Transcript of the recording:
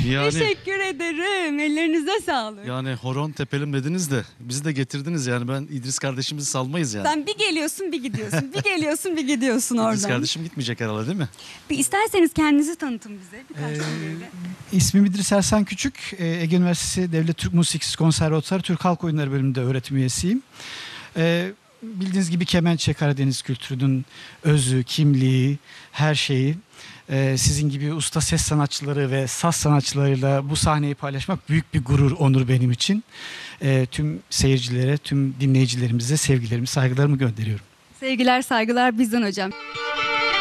Yani Teşekkür ederim. Ellerinize sağlık. yani horon tepelim dediniz de bizi de getirdiniz yani ben İdris kardeşimizi salmayız yani. Sen bir geliyorsun bir gidiyorsun. Bir geliyorsun bir gidiyorsun oradan. İdris kardeşim gitmeyecek herhalde değil mi? Bir isterseniz kendinizi tanıtın bize. Birkaç cümleyle. İsmim İdris Ersan Küçük. Ege Üniversitesi Devlet Türk Müzik Konservatuarı Türk Halk Oyunları bölümünde öğretim üyesiyim. Bildiğiniz gibi kemençe Karadeniz kültürünün özü, kimliği, her şeyi. Sizin gibi usta ses sanatçıları ve saz sanatçılarıyla bu sahneyi paylaşmak büyük bir gurur, onur benim için. Tüm seyircilere, tüm dinleyicilerimize sevgilerimi, saygılarımı gönderiyorum. Sevgiler saygılar bizden hocam.